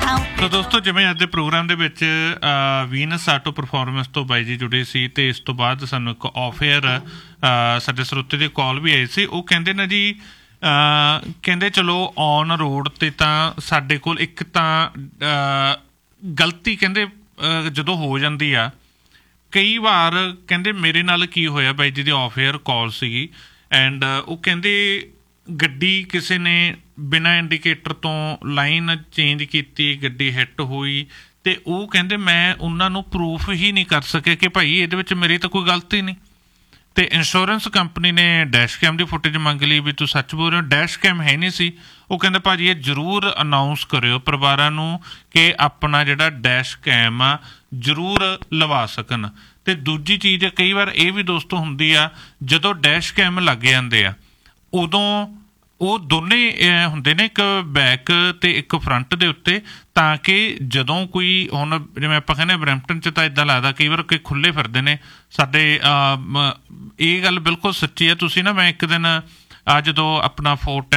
ਤਾਂ ਦੋਸਤੋ ਜਿਵੇਂ ਅੱਜ ਦੇ ਪ੍ਰੋਗਰਾਮ ਦੇ ਵਿੱਚ ਵੀਨਸ ਆਟੋ ਪਰਫੋਰਮੈਂਸ ਤੋਂ ਬਾਈ ਜੀ ਜੁੜੇ ਸੀ ਅਤੇ ਇਸ ਤੋਂ ਬਾਅਦ ਸਾਨੂੰ ਇੱਕ ਆਫ ਏਅਰ ਸਾਡੇ ਸਰੋਤੇ ਦੀ ਕਾਲ ਵੀ ਆਈ ਸੀ। ਉਹ ਕਹਿੰਦੇ ਨਾ ਜੀ ਕਹਿੰਦੇ ਚਲੋ ਔਨ ਰੋਡ 'ਤੇ ਤਾਂ ਸਾਡੇ ਕੋਲ ਇੱਕ ਤਾਂ ਗਲਤੀ ਕਹਿੰਦੇ ਜਦੋਂ ਹੋ ਜਾਂਦੀ ਆ ਕਈ ਵਾਰ ਕਹਿੰਦੇ ਮੇਰੇ ਨਾਲ ਕੀ ਹੋਇਆ ਬਾਈ ਜੀ ਦੀ ਆਫ ਏਅਰ ਕਾਲ ਸੀਗੀ ਐਂਡ ਉਹ ਕਹਿੰਦੇ ਗੱਡੀ ਕਿਸੇ ਨੇ ਬਿਨਾਂ ਇੰਡੀਕੇਟਰ ਤੋਂ ਲਾਈਨ ਚੇਂਜ ਕੀਤੀ, ਗੱਡੀ ਹਿੱਟ ਹੋਈ ਅਤੇ ਉਹ ਕਹਿੰਦੇ ਮੈਂ ਉਹਨਾਂ ਨੂੰ ਪ੍ਰੂਫ ਹੀ ਨਹੀਂ ਕਰ ਸਕਿਆ ਕਿ ਭਾਈ ਇਹਦੇ ਵਿੱਚ ਮੇਰੀ ਤਾਂ ਕੋਈ ਗਲਤੀ ਨਹੀਂ। ਅਤੇ ਇੰਸ਼ੋਰੈਂਸ ਕੰਪਨੀ ਨੇ ਡੈਸ਼ ਕੈਮ ਦੀ ਫੁਟੇਜ ਮੰਗ ਲਈ ਵੀ ਤੂੰ ਸੱਚ ਬੋਲ ਰਹੇ ਹੋ, ਡੈਸ਼ ਕੈਮ ਹੈ ਨਹੀਂ ਸੀ। ਉਹ ਕਹਿੰਦਾ ਭਾਅ ਜੀ ਇਹ ਜ਼ਰੂਰ ਅਨਾਊਂਸ ਕਰਿਓ ਪਰਿਵਾਰਾਂ ਨੂੰ ਕਿ ਆਪਣਾ ਜਿਹੜਾ ਡੈਸ਼ ਕੈਮ ਆ ਜ਼ਰੂਰ ਲਵਾ ਸਕਣ। ਅਤੇ ਦੂਜੀ ਚੀਜ਼ ਕਈ ਵਾਰ ਇਹ ਵੀ ਦੋਸਤੋ ਹੁੰਦੀ ਆ ਜਦੋਂ ਡੈਸ਼ ਕੈਮ ਲੱਗ ਜਾਂਦੇ ਆ ਉਦੋਂ ਉਹ ਦੋਨੇ ਹੁੰਦੇ ਨੇ, ਇੱਕ ਬੈਕ ਅਤੇ ਇੱਕ ਫਰੰਟ ਦੇ ਉੱਤੇ, ਤਾਂ ਕਿ ਜਦੋਂ ਕੋਈ ਹੁਣ ਜਿਵੇਂ ਆਪਾਂ ਕਹਿੰਦੇ ਬਰੈਂਪਟਨ 'ਚ ਤਾਂ ਇੱਦਾਂ ਲੱਗਦਾ ਕਈ ਵਾਰ ਕਿ ਖੁੱਲ੍ਹੇ ਫਿਰਦੇ ਨੇ ਸਾਡੇ। ਇਹ ਗੱਲ ਬਿਲਕੁਲ ਸੱਚੀ ਹੈ। ਤੁਸੀਂ ਨਾ ਮੈਂ ਇੱਕ ਦਿਨ ਜਦੋਂ ਆਪਣਾ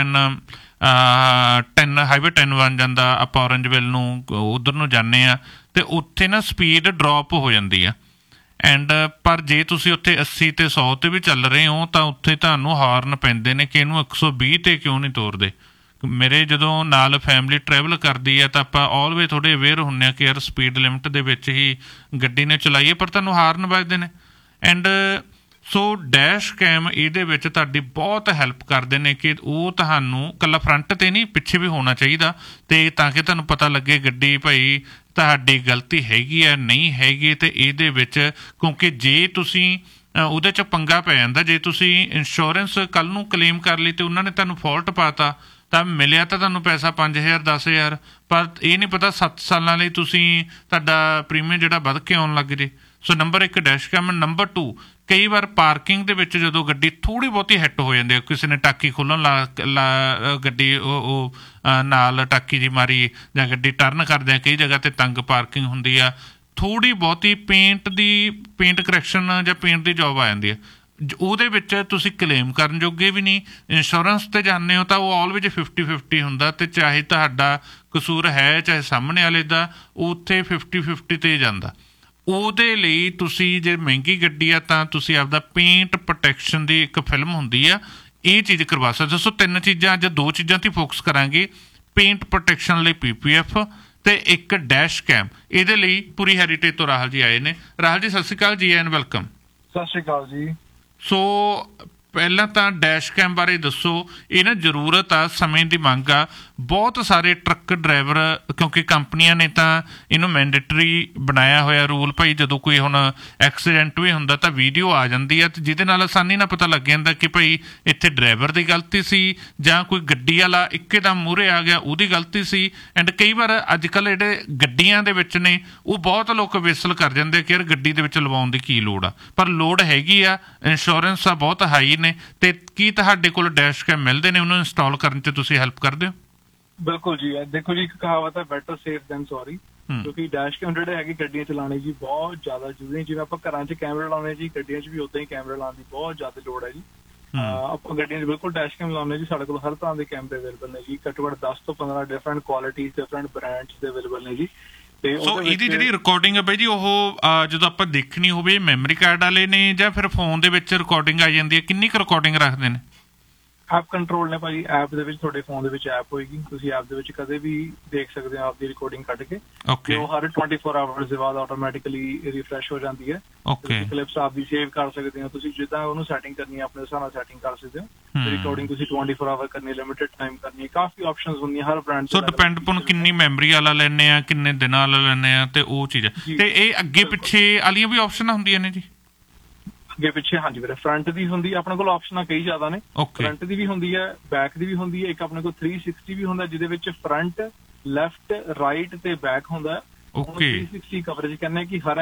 410 ਹਾਈਵੇ 10 ਬਣ ਜਾਂਦਾ ਆਪਾਂ ਔਰੰਜਵਿਲ ਨੂੰ ਉੱਧਰ ਨੂੰ ਜਾਂਦੇ ਹਾਂ ਅਤੇ ਉੱਥੇ ਨਾ ਸਪੀਡ ਡਰੋਪ ਹੋ ਜਾਂਦੀ ਆ ਐਂਡ ਪਰ ਜੇ ਤੁਸੀਂ ਉੱਥੇ 80 ਅਤੇ 100 'ਤੇ ਵੀ ਚੱਲ ਰਹੇ ਹੋ ਤਾਂ ਉੱਥੇ ਤੁਹਾਨੂੰ ਹਾਰਨ ਪੈਂਦੇ ਨੇ ਕਿ ਇਹਨੂੰ 120 'ਤੇ ਕਿਉਂ ਨਹੀਂ ਤੋਰਦੇ। ਮੇਰੇ ਜਦੋਂ ਨਾਲ ਫੈਮਿਲੀ ਟਰੈਵਲ ਕਰਦੀ ਹੈ ਤਾਂ ਆਪਾਂ ਆਲਵੇਜ਼ ਥੋੜ੍ਹੇ ਅਵੇਅਰ ਹੁੰਦੇ ਹਾਂ ਕਿ ਯਾਰ ਸਪੀਡ ਲਿਮਟ ਦੇ ਵਿੱਚ ਹੀ ਗੱਡੀ ਨੇ ਚਲਾਈਏ, ਪਰ ਤੁਹਾਨੂੰ ਹਾਰਨ ਵੱਜਦੇ ਨੇ ਐਂਡ ਸੋ ਡੈਸ਼ ਕੈਮ ਇਹਦੇ ਵਿੱਚ ਤੁਹਾਡੀ ਬਹੁਤ ਹੈਲਪ ਕਰਦੇ ਨੇ ਕਿ ਉਹ ਤੁਹਾਨੂੰ ਇਕੱਲਾ ਫਰੰਟ 'ਤੇ ਨਹੀਂ ਪਿੱਛੇ ਵੀ ਹੋਣਾ ਚਾਹੀਦਾ ਅਤੇ ਤਾਂ ਕਿ ਤੁਹਾਨੂੰ ਪਤਾ ਲੱਗੇ ਗੱਡੀ ਭਾਈ ਤੁਹਾਡੀ ਗਲਤੀ ਹੈਗੀ ਆ ਨਹੀਂ ਹੈਗੀ। ਅਤੇ ਇਹਦੇ ਵਿੱਚ ਕਿਉਂਕਿ ਜੇ ਤੁਸੀਂ ਉਹਦੇ 'ਚ ਪੰਗਾ ਪੈ ਜਾਂਦਾ, ਜੇ ਤੁਸੀਂ ਇੰਸ਼ੋਰੈਂਸ ਕੱਲ੍ਹ ਨੂੰ ਕਲੇਮ ਕਰ ਲਈ ਅਤੇ ਉਹਨਾਂ ਨੇ ਤੁਹਾਨੂੰ ਫੋਲਟ ਪਾ ਤਾ ਤਾਂ ਮਿਲਿਆ ਤਾਂ ਤੁਹਾਨੂੰ ਪੈਸਾ 5000 10,000, ਪਰ ਇਹ ਨਹੀਂ ਪਤਾ 7 ਸਾਲਾਂ ਲਈ ਤੁਸੀਂ ਤੁਹਾਡਾ ਪ੍ਰੀਮੀਅਮ ਜਿਹੜਾ ਵੱਧ ਕੇ ਆਉਣ ਲੱਗ ਜੇ। ਸੋ ਨੰਬਰ 1 ਡੈਸ਼ ਕੈਮ। ਨੰਬਰ 2 ਕਈ ਵਾਰ ਪਾਰਕਿੰਗ ਦੇ ਵਿੱਚ ਜਦੋਂ ਗੱਡੀ ਥੋੜ੍ਹੀ ਬਹੁਤੀ ਹਿੱਟ ਹੋ ਜਾਂਦੀ ਹੈ, ਕਿਸੇ ਨੇ ਟਾਕੀ ਖੋਲ੍ਹਣ ਗੱਡੀ ਉਹ ਨਾਲ ਟਾਕੀ ਦੀ ਮਾਰੀ ਜਾਂ ਗੱਡੀ ਟਰਨ ਕਰਦੇ ਆ, ਕਈ ਜਗ੍ਹਾ 'ਤੇ ਤੰਗ ਪਾਰਕਿੰਗ ਹੁੰਦੀ ਆ, ਥੋੜ੍ਹੀ ਬਹੁਤੀ ਪੇਂਟ ਕਰੈਕਸ਼ਨ ਜਾਂ ਪੇਂਟ ਦੀ ਜੋਬ ਆ ਜਾਂਦੀ ਹੈ, ਉਹਦੇ ਵਿੱਚ ਤੁਸੀਂ ਕਲੇਮ ਕਰਨ ਜੋਗੇ ਵੀ ਨਹੀਂ। ਇੰਸ਼ੋਰੈਂਸ 'ਤੇ ਜਾਂਦੇ ਹੋ ਤਾਂ ਉਹ ਆਲਵੇਜ਼ 50-50 ਹੁੰਦਾ ਅਤੇ ਚਾਹੇ ਤੁਹਾਡਾ ਕਸੂਰ ਹੈ ਚਾਹੇ ਸਾਹਮਣੇ ਵਾਲੇ ਦਾ, ਉੱਥੇ 50-50 'ਤੇ ਜਾਂਦਾ। ਉਹਦੇ ਲਈ ਤੁਸੀਂ ਜੇ ਮਹਿੰਗੀ ਗੱਡੀ ਆ ਤਾਂ ਤੁਸੀਂ ਆਪਦਾ ਪੇਂਟ ਪ੍ਰੋਟੈਕਸ਼ਨ ਦੀ ਇੱਕ ਫਿਲਮ ਹੁੰਦੀ ਆ, ਇਹ ਚੀਜ਼ ਕਰਵਾ ਸਕਦੇ। ਸੋ 3 ਚੀਜ਼ਾਂ ਅੱਜ 2 ਚੀਜ਼ਾਂ 'ਤੇ ਫੋਕਸ ਕਰਾਂਗੇ, ਪੇਂਟ ਪ੍ਰੋਟੈਕਸ਼ਨ ਲਈ PPF ਅਤੇ ਇੱਕ ਡੈਸ਼ ਕੈਮ। ਇਹਦੇ ਲਈ ਪੂਰੀ ਹੈਰੀਟੇਜ ਤੋਂ ਰਾਹੁਲ ਜੀ ਆਏ ਨੇ। ਰਾਹੁਲ ਜੀ ਸਤਿ ਸ਼੍ਰੀ ਅਕਾਲ ਜੀ ਐਂਡ ਵੈਲਕਮ। ਸਤਿ ਸ਼੍ਰੀ ਅਕਾਲ ਜੀ। ਸੋ ਪਹਿਲਾਂ ਤਾਂ ਡੈਸ਼ ਕੈਮ ਬਾਰੇ ਦੱਸੋ। ਇਹ ਨਾ ਜ਼ਰੂਰਤ ਆ, ਸਮੇਂ ਦੀ ਮੰਗ ਆ, ਬਹੁਤ ਸਾਰੇ ਟਰੱਕ ਡਰਾਈਵਰ ਕਿਉਂਕਿ ਕੰਪਨੀਆਂ ਨੇ ਤਾਂ ਇਹਨੂੰ ਮੈਂਡੇਟਰੀ ਬਣਾਇਆ ਹੋਇਆ ਰੂਲ ਭਾਈ, ਜਦੋਂ ਕੋਈ ਹੁਣ ਐਕਸੀਡੈਂਟ ਵੀ ਹੁੰਦਾ ਤਾਂ ਵੀਡੀਓ ਆ ਜਾਂਦੀ ਆ ਅਤੇ ਜਿਹਦੇ ਨਾਲ ਆਸਾਨੀ ਨਾਲ ਪਤਾ ਲੱਗ ਜਾਂਦਾ ਕਿ ਭਾਈ ਇੱਥੇ ਡਰਾਈਵਰ ਦੀ ਗਲਤੀ ਸੀ ਜਾਂ ਕੋਈ ਗੱਡੀ ਵਾਲਾ ਇੱਕਦਮ ਮੂਹਰੇ ਆ ਗਿਆ ਉਹਦੀ ਗਲਤੀ ਸੀ। ਐਂਡ ਕਈ ਵਾਰ ਅੱਜ ਕੱਲ੍ਹ ਜਿਹੜੇ ਗੱਡੀਆਂ ਦੇ ਵਿੱਚ ਨੇ ਉਹ ਬਹੁਤ ਲੋਕ ਵਿਸਲ ਕਰ ਜਾਂਦੇ ਕਿ ਯਾਰ ਗੱਡੀ ਦੇ ਵਿੱਚ ਲਵਾਉਣ ਦੀ ਕੀ ਲੋੜ ਆ, ਪਰ ਲੋੜ ਹੈਗੀ ਆ, ਇੰਸ਼ੋਰੈਂਸ ਆ ਬਹੁਤ ਹਾਈ ਨੇ। ਅਤੇ ਕੀ ਤੁਹਾਡੇ ਕੋਲ ਡੈਸ਼ ਕੈਮ ਮਿਲਦੇ ਨੇ, ਉਹਨੂੰ ਇੰਸਟਾਲ ਕਰਨ 'ਚ ਤੁਸੀਂ ਹੈਲਪ ਕਰਦੇ ਹੋ? ਬਿਲਕੁਲ ਜੀ। ਦੇਖੋ ਜੀ, ਇੱਕ ਕਹਾਵਤ ਹੈ ਬੈਟਰ ਸੇਫ ਦੈਨ ਸੌਰੀ, ਕਿਉਂਕਿ ਡੈਸ਼ ਕੈਮ ਜਿਹੜੇ ਹੈਗੇ ਗੱਡੀਆਂ ਚਲਾਉਣੇ ਜੀ ਬਹੁਤ ਜ਼ਿਆਦਾ ਜ਼ਰੂਰੀ। ਜਿਵੇਂ ਆਪਾਂ ਘਰਾਂ 'ਚ ਕੈਮਰੇ ਲਾਉਂਦੇ ਜੀ, ਗੱਡੀਆਂ 'ਚ ਵੀ ਉੱਦਾਂ ਹੀ ਕੈਮਰੇ ਲਾਉਣ ਦੀ ਬਹੁਤ ਜ਼ਿਆਦਾ ਲੋੜ ਹੈ ਜੀ। ਆਪਾਂ ਗੱਡੀਆਂ 'ਚ ਬਿਲਕੁਲ ਡੈਸ਼ ਕੈਮ ਲਾਉਂਦੇ ਜੀ। ਸਾਡੇ ਕੋਲ ਹਰ ਤਰ੍ਹਾਂ ਦੇ ਕੈਮਰੇ ਅਵੇਲੇਬਲ ਨੇ ਜੀ, ਘੱਟੋ ਘੱਟ 10 ਤੋਂ 15 ਡਿਫਰੈਂਟ ਕੁਆਲਿਟੀਜ਼, ਡਿਫਰੈਂਟ ਬ੍ਰਾਂਡਸ ਦੇ ਅਵੇਲੇਬਲ ਨੇ ਜੀ। ਸੋ ਇਹਦੀ ਜਿਹੜੀ ਰਿਕਾਰਡਿੰਗ ਹੈ ਬਾਈ ਜੀ ਉਹ ਜਦੋਂ ਆਪਾਂ ਦੇਖਣੀ ਹੋਵੇ ਮੈਮਰੀ ਕਾਰਡ ਵਾਲੇ ਨੇ ਜਾਂ ਫਿਰ ਫੋਨ ਦੇ ਵਿੱਚ ਰਿਕਾਰਡਿੰਗ ਆ ਜਾਂਦੀ ਹੈ, ਕਿੰਨੀ ਕੁ ਰਿਕਾਰਡਿੰਗ ਰੱਖਦੇ ਨੇ? ਐਪ ਕੰਟਰੋਲ ਨੇ ਭਾਜੀ। ਐਪ ਦੇ ਵਿੱਚ ਤੁਹਾਡੇ ਫੋਨ ਦੇ ਵਿੱਚ ਐਪ ਹੋਏਗੀ, ਤੁਸੀਂ ਐਪ ਦੇ ਵਿੱਚ ਕਦੇ ਵੀ ਦੇਖ ਸਕਦੇ ਹੋ ਆਪਦੀ ਰਿਕਾਰਡਿੰਗ ਕੱਢ ਕੇ। ਉਹ ਹਰ 24 ਆਵਰਸ ਦੇ ਬਾਅਦ ਆਟੋਮੈਟਿਕਲੀ ਰਿਫਰੈਸ਼ ਹੋ ਜਾਂਦੀ ਹੈ। ਤੁਸੀਂ ਕਲਿਪਸ ਆਪਦੀ ਸੇਵ ਕਰ ਸਕਦੇ ਹੋ, ਤੁਸੀਂ ਜਿੱਦਾਂ ਉਹਨੂੰ ਸੈਟਿੰਗ ਕਰਨੀ ਹੈ ਆਪਣੇ ਹਿਸਾਬ ਨਾਲ ਸੈਟਿੰਗ ਕਰ ਸਕਦੇ ਹੋ। ਰਿਕਾਰਡਿੰਗ ਤੁਸੀਂ 24 ਆਵਰ ਕਰਨੀ, ਲਿਮਿਟਡ ਟਾਈਮ ਕਰਨੀ, ਕਾਫੀ ਆਪਸ਼ਨਸ ਹੁੰਦੀਆਂ ਹਰ ਬ੍ਰਾਂਡ। ਸੋ ਡਿਪੈਂਡ ਅਪਨ ਕਿੰਨੀ ਮੈਮਰੀ ਵਾਲਾ ਲੈਂਦੇ ਆ, ਕਿੰਨੇ ਦਿਨਾਂ ਵਾਲਾ ਲੈਂਦੇ ਆ ਅਤੇ ਉਹ ਚੀਜ਼। ਅਤੇ ਇਹ ਅੱਗੇ ਪਿੱਛੇ ਵਾਲੀਆਂ ਵੀ ਆਪਸ਼ਨਾਂ ਹੁੰਦੀਆਂ ਨੇ ਜੀ? ਅੱਗੇ ਪਿੱਛੇ ਹਾਂਜੀ ਵੀਰੇ, ਫਰੰਟ ਦੀ ਹੁੰਦੀ, ਆਪਣੇ ਕੋਲ ਆਪਸ਼ਨਾਂ ਕਈ ਜ਼ਿਆਦਾ ਨੇ। ਫਰੰਟ ਦੀ ਵੀ ਹੁੰਦੀ ਹੈ, ਬੈਕ ਦੀ ਵੀ ਹੁੰਦੀ ਹੈ, ਇੱਕ ਆਪਣੇ ਕੋਲ 360 ਵੀ ਹੁੰਦਾ ਜਿਹਦੇ ਵਿੱਚ ਫਰੰਟ, ਲੈਫਟ, ਰਾਈਟ ਤੇ ਬੈਕ ਹੁੰਦਾ। 360 ਕਵਰੇਜ ਕਹਿੰਦੇ ਕਿ ਹਰ